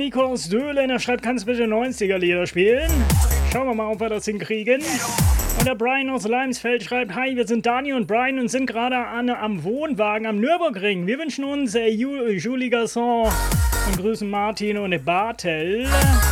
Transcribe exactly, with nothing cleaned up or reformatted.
Nico aus Döhlen, er schreibt, kannst du bitte neunziger-Lieder spielen? Schauen wir mal, ob wir das hinkriegen. Und der Brian aus Leimsfeld schreibt, hi, wir sind Dani und Brian und sind gerade an, am Wohnwagen am Nürburgring. Wir wünschen uns äh, Ju, Julie Gasson und grüßen Martin und Bartel.